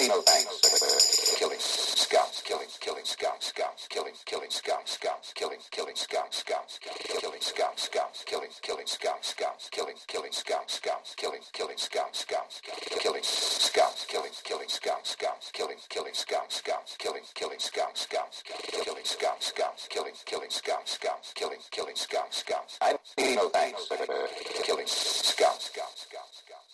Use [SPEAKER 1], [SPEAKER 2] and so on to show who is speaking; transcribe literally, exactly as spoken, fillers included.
[SPEAKER 1] no thanks for killing scums, killing, killing scums, scums, killing, killing scums, scums, killing, killing scums, scums, killing scums, scums, killing, killing scums, scums, killing, killing scums, scums, killing, killing scums, scums, killing scums, killing, killing scums, scums, killing, killing scums, scums, killing, killing scums, scums, killing scums, scums, killing, killing scums, scums, killing, killing scums, scums. I need no thanks for killing scums, scums, scums, scums.